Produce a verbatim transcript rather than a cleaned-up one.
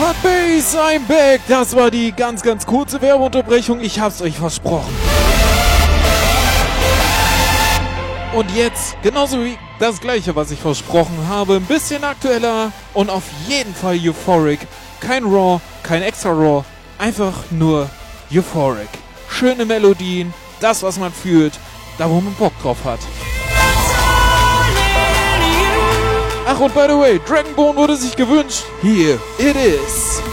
Hot Bass, I'm back. Das war die ganz, ganz kurze Werbeunterbrechung. Ich hab's euch versprochen. Und jetzt, genauso wie das gleiche, was ich versprochen habe, ein bisschen aktueller und auf jeden Fall euphoric. Kein Raw, kein Extra Raw, einfach nur euphoric. Schöne Melodien, das, was man fühlt, da wo man Bock drauf hat. Ach, und by the way, Dragonbone wurde sich gewünscht. Here it is.